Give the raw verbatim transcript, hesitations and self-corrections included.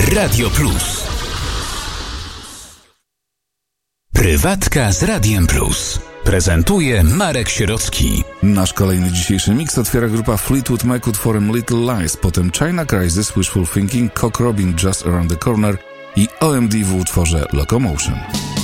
Radio Plus. Prywatka z Radiem Plus. Prezentuje Marek Sierocki. Nasz kolejny dzisiejszy miks otwiera grupa Fleetwood Mac utworem Little Lies, potem China Crisis, Wishful Thinking, Cock Robin, Just Around the Corner i O M D w utworze Locomotion.